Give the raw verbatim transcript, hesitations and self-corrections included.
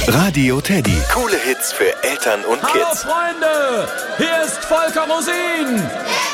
Radio Teddy. Coole Hits für Eltern und Hallo Kids. Freunde, hier ist Volker Rosin.